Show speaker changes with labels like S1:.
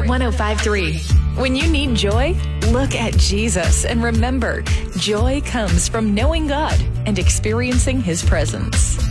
S1: 105.3. When you need joy, look at Jesus and remember, joy comes from knowing God and experiencing His presence.